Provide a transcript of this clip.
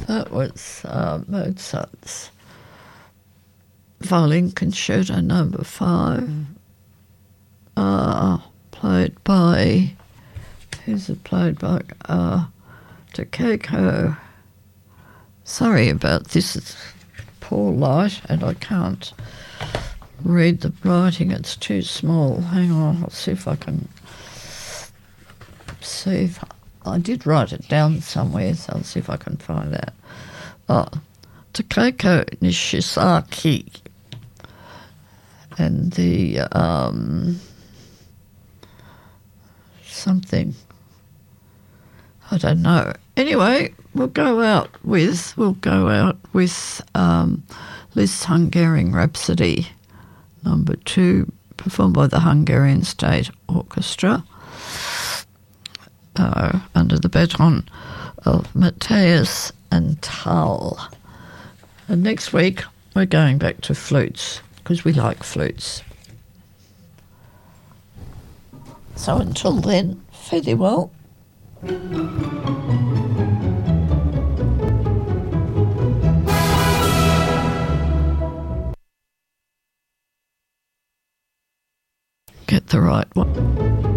That was Mozart's Violin Concerto Number 5, played by, who's it played by? Takeko. Sorry about this, it's poor light and I can't read the writing, it's too small. Hang on, I'll see if I can see if I did write it down somewhere, so I'll see if I can find out. Takeko Nishizaki, and the something, I don't know. Anyway, we'll go out with Liszt's Hungarian Rhapsody Number 2, performed by the Hungarian State Orchestra under the baton of Matthias and Tal. And next week we're going back to flutes because we like flutes. So until then, fare thee well. Get the right one.